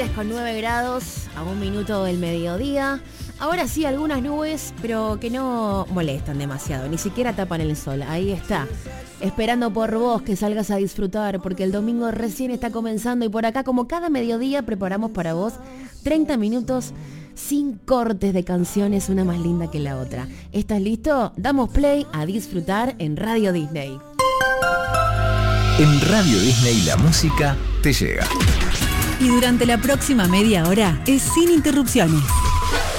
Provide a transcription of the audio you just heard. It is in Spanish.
lunes con 9 grados a 1 minuto del mediodía. Ahora sí, algunas nubes, pero que no molestan demasiado, ni siquiera tapan el sol. Ahí está, esperando por vos que salgas a disfrutar, porque el domingo recién está comenzando y por acá, como cada mediodía, preparamos para vos 30 minutos sin cortes de canciones, una más linda que la otra. ¿Estás listo? Damos play a disfrutar en Radio Disney. En Radio Disney la música te llega. Y durante la próxima media hora es sin interrupciones.